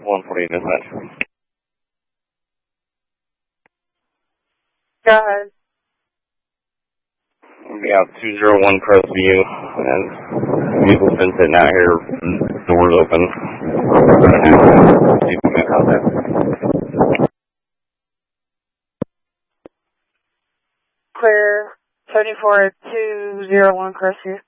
140 dispatch. Go ahead. We have 201 Crestview, and vehicle's been sitting out here, doors open. We're going to see if we can contact. Clear 74 201 Crestview.